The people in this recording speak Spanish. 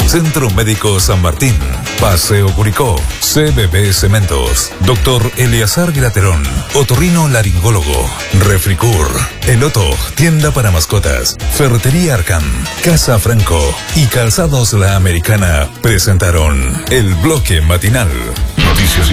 Centro Médico San Martín, Paseo Curicó, CBB Cementos, Dr. Eleazar Graterón, Otorrino Laringólogo, Refricur, Eloto, tienda para mascotas, Ferretería Arcam, Casa Franco y Calzados La Americana presentaron el bloque matinal. Noticias